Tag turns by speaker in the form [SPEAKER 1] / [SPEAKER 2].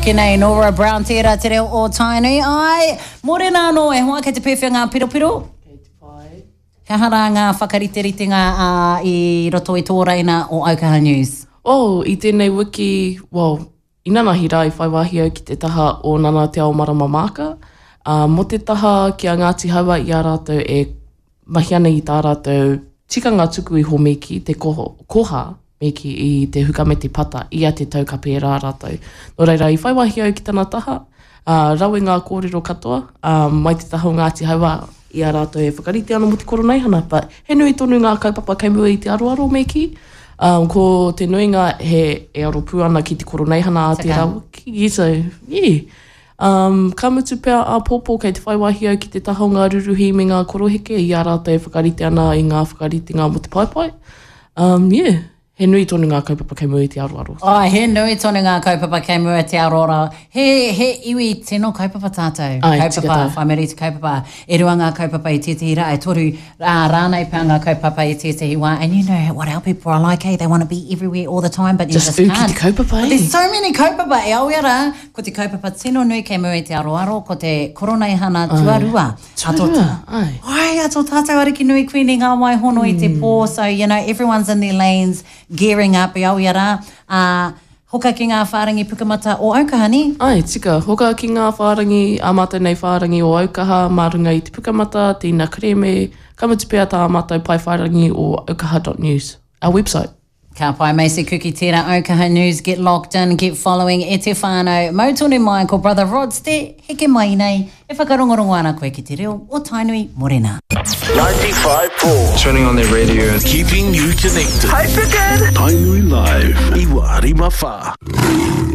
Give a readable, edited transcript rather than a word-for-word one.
[SPEAKER 1] Kinei Nora Brown tērā te reo o Tainui. Ai, morena anō e hoa kei te pewhianga piropiro.
[SPEAKER 2] Kei te pai.
[SPEAKER 1] Ka hara ngā whakariteritenga I roto I tō reina o Aukaha News.
[SPEAKER 2] I tēnei wiki, inana hi rai whai wahi au ki te taha o Nana Te Ao Marama Maka. Mo te taha ki a Ngāti Hawa I a rātou e mahiana I tā rātou tikanga tuku I ho meki, te koha meki I te huka me te pata, ia te taukape rā rātou. Nō reira, I whai wahi au ki tana taha, rau e ngā kōrero katoa, mai te taha o Ngāti Hawa I a rātou e whakarite ana mo te koroneihana, but he nui tonu ngā kaupapa kei mua I te aroaro meki, ko te nuinga he e aropu ana ki te koroneihana a te rau. So, yeah. Ka mutu pēr a pōpō kei te whaiwahi au ki te taha o ngā ruruhi me ngā koroheke, I a rātou e whakarite ana I ngā whakaritenga mo te paipai. Yeah. He nui tonu ngā kaupapa kei mua I te aroaro.
[SPEAKER 1] He nui tonu ngā kaupapa kei mua I te aroaro. He iwi tino kaupapa tātou. Kaupapa, whameriti kaupapa. E rua ngā kaupapa I tētahi rā, e toru rānei pā ngā kaupapa I tētahi wā. And you know what our people are like, They want to be everywhere all the time, but you just can't.
[SPEAKER 2] Uki te kaupapa,
[SPEAKER 1] There's so many kaupapa. E auia rā, ko te kaupapa tino nui kei mua I te aroaro, ko te koroneihana tuarua.
[SPEAKER 2] Tuarua,
[SPEAKER 1] ai. Ato tātou ariki nui kuini ngā waihono I te pō. So, you know, everyone's in their lanes, gearing up I auia rā. Hoka ki ngā whārangi pukamata o Aukaha ni?
[SPEAKER 2] Ai, tika. Hoka ki ngā whārangi, a mātou nei whārangi o Aukaha, marunga I te pukamata, tīna kreme, ka mutu pēr tā mātou pai whārangi o aukaha.news, our website.
[SPEAKER 1] Ka pai Macy Kuki tērā Aukaha News, get locked in, get following, e te whānau, mautonu mai ko Brother Rod, te heke mai nei, e whakarongorongo ana koe ki te reo o Tainui Morena.
[SPEAKER 3] 95.4
[SPEAKER 4] Turning on their radio,
[SPEAKER 3] keeping you connected.
[SPEAKER 5] Hyper good.
[SPEAKER 3] Tainui Live, Iwa Arimawha.